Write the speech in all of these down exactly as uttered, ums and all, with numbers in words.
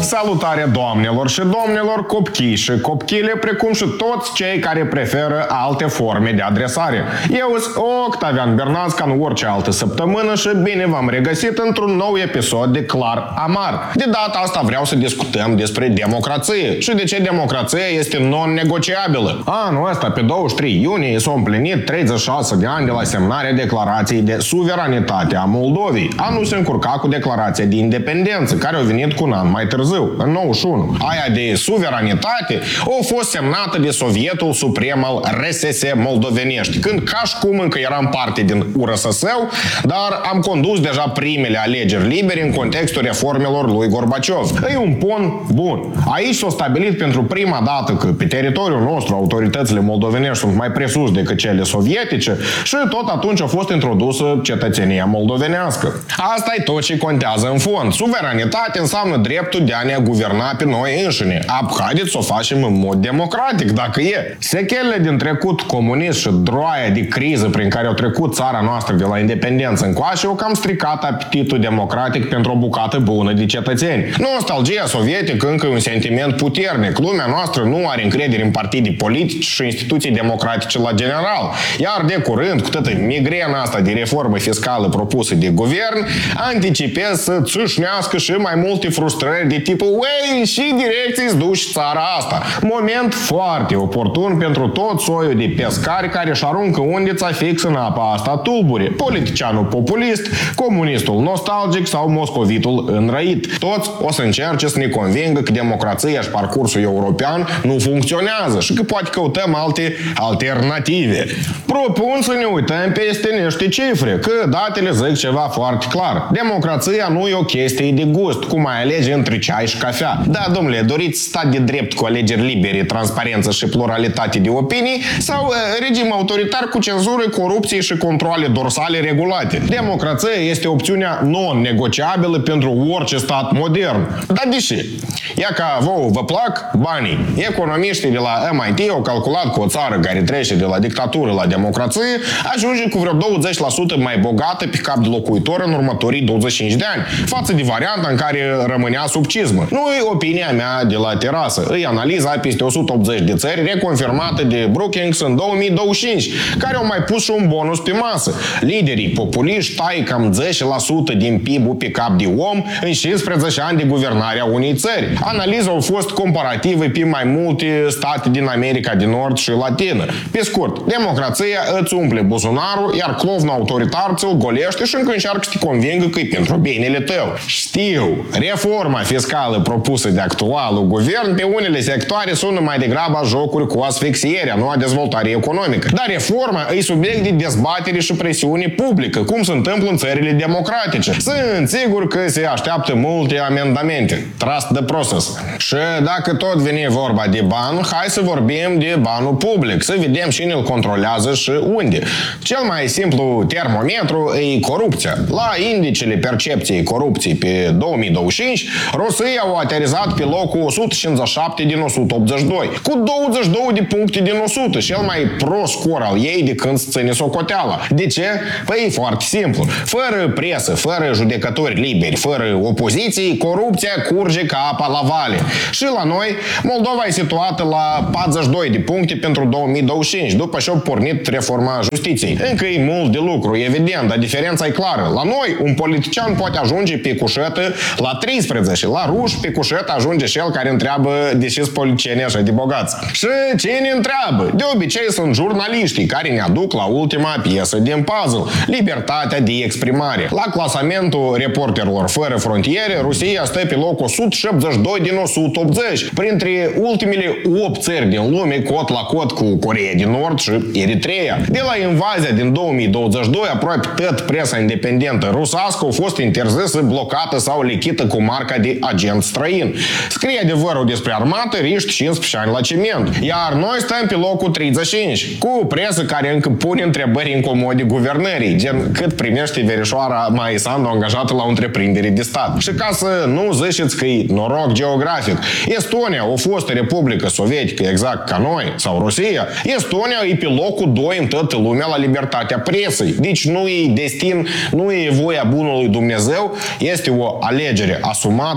Salutare doamnelor și domnilor, copchii și copchile, precum și toți cei care preferă alte forme de adresare. Eu sunt Octavian Bernaț, ca în orice altă săptămână, și bine v-am regăsit într-un nou episod de Clar Amar. De data asta vreau să discutăm despre democrație și de ce democrația este non-negociabilă. Anul ăsta, pe douăzeci și trei iunie, s-au împlinit treizeci și șase de ani de la semnarea declarației de suveranitate a Moldovei. Anul se încurca cu declarația de independență, care a venit cu un an mai târziu, în nouăzeci și unu. Aia de suveranitate a fost semnată de Sovietul Suprem al R S S moldovenești, când ca și cum încă eram parte din U R S S-ul, dar am condus deja primele alegeri libere în contextul reformelor lui Gorbaciov. E un pont bun. Aici s-a stabilit pentru prima dată că pe teritoriul nostru autoritățile moldovenești sunt mai presus decât cele sovietice și tot atunci a fost introdusă cetățenia moldovenească. Asta e tot ce contează în fond. Suveranitate înseamnă dreptul de a ne guverna pe noi înșine. Ab, haideți să o facem în mod democratic, dacă e. Sechelele din trecut comunist și droaia de criză prin care au trecut țara noastră de la independență încoace au cam stricat apetitul democratic pentru o bucată bună de cetățeni. Nostalgia sovietică încă e un sentiment puternic. Lumea noastră nu are încredere în partide politici și instituții democratice la general. Iar de curând, cu toată migrena asta de reformă fiscală propusă de guvern, anticipez să țâșnească și mai multe frustrări de tipul "Uei, și direcții-ți duci țara asta". Moment foarte oportun pentru tot soiul de pescari care își aruncă undița fix în apa asta tulbure. Politicianul populist, comunistul nostalgic sau moscovitul înrăit. Toți o să încerce să ne convingă că democrația și parcursul european nu funcționează și că poate căutăm alte alternative. Propun să ne uităm peste niște cifre, că datele zic ceva foarte clar. Democrația nu e o chestie de gust, cum ai alege între ceai și cafea. Da, domnule, doriți stat de drept cu alegeri libere, transparență și pluralitate de opinii sau uh, regim autoritar cu cenzură, corupție și controle dorsale regulate? Democrația este opțiunea non-negociabilă pentru orice stat modern. Dar de ce? Ia ca vouă vă plac banii. Economiștii de la M I T au calculat că o țară care trece de la dictatură la democrație ajunge cu vreo douăzeci la sută mai bogată pe cap de locuitor în următorii douăzeci și cinci de ani, față de varianta în care rămânea sub cizmă. Nu e opinia mea de la terasă, e analiza peste o sută optzeci de țări reconfirmată de Brookings în două mii douăzeci și cinci, care au mai pus și un bonus pe masă. Liderii populiști tai cam zece la sută din P I B-ul pe cap de om în cincisprezece ani de guvernare a unei țări. Analiza a fost comparativă pe mai multe state din America de Nord și Latină. Pe scurt, democrația îți umple buzunarul, iar clovnul autoritar ți-l golește și încă încearcă să te convingă că e pentru binele tău. Știu, reforma fiscală propusă de actualul guvern pe unele sectoare sună mai degrabă a jocuri cu asfixierea, nu a dezvoltării economică. Dar reforma e subiect de dezbatere și presiune publică, cum se întâmplă în țările democratice. Sunt sigur că se așteaptă multe amendamente. Trust the process. Și dacă tot vine vorba de bani, hai să vorbim de banul public, să vedem cine îl controlează și unde. Cel mai simplu termometru e corupția. La indicele percepției corupției pe două mii douăzeci și cinci, Rusia a aterizat pe locul o sută cincizeci și șapte din o sută optzeci și doi, cu douăzeci și două de puncte din o sută, cel mai pro scor al ei de când se ține socoteala. De ce? Păi e foarte simplu. Fără presă, fără judecători liberi, fără opoziții, corupția curge ca apa la vale. Și la noi, Moldova e situată la patruzeci și doi de puncte pentru două mii douăzeci și cinci, după ce a pornit reforma justiției. Încă e mult de lucru, evident, dar diferența e clară. La noi, un politician poate ajunge pe cușetă la treisprezece. La ruși, pe cușetă ajunge cel care întreabă de ce sunt politicieni așa de bogați. Și cine întreabă? De obicei sunt jurnaliștii care ne aduc la ultima piesă din puzzle, libertatea de exprimare. La clasamentul Reporterilor Fără Frontiere, Rusia stă pe locul o sută șaptezeci și doi din o sută optzeci, printre ultimele opt țări din lume, cot la cot cu Coreea din Nord și Eritreea. De la invazia din două mii douăzeci și doi, aproape tot presa independentă rusească a fost interzisă, blocată sau lichită cu marca de agent străin. Scrie adevărul despre armată, riști cincisprezece ani la ciment. Iar noi stăm pe locul treizeci și cinci, cu presă care încă pune întrebări incomode guvernării, gen cât primește verișoara Maia Sandu angajată la o întreprindere de stat. Și ca să nu ziceți că e noroc geografic, Estonia, o fostă republică sovietică, exact ca noi, sau Rusia, Estonia e pe locul doi în toată lumea la libertatea presei. Deci nu e destin, nu e voia bunului Dumnezeu, este o alegere asumată a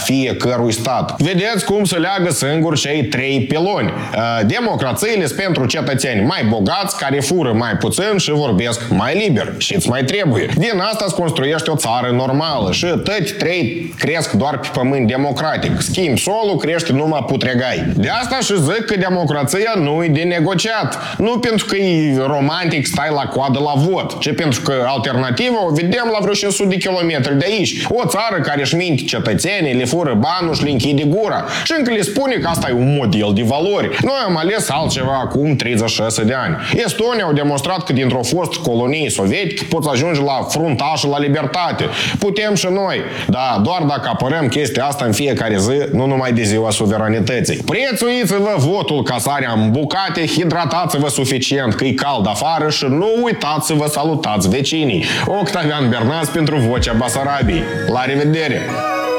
fiecărui stat. Vedeți cum se leagă singur cei trei piloni. Democrațiile sunt pentru cetățeni mai bogați, care fură mai puțin și vorbesc mai liber. Și îți mai trebuie. Din asta se construiește o țară normală și toți trei cresc doar pe pământ democratic. Schimb solul, crește numai putregai. De asta și zic că democrația nu e de negociat. Nu pentru că e romantic stai la coadă la vot, ci pentru că alternativa o vedem la vreo cinci sute de kilometri de aici. O țară care își minte cetățenii, le fură banul și le închide gura. Și încă le spune că asta e un model de valori. Noi am ales altceva acum treizeci și șase de ani. Estonia au demonstrat că dintr-o fost colonie sovietică poți ajunge la fruntașul la libertate. Putem și noi. Da, doar dacă apărăm chestia asta în fiecare zi, nu numai de ziua suveranității. Prețuiți-vă votul ca sarea în bucate, hidratați-vă suficient că e cald afară și nu uitați să vă salutați vecinii. Octavian Bernaț pentru Vocea Basarabiei. La revedere!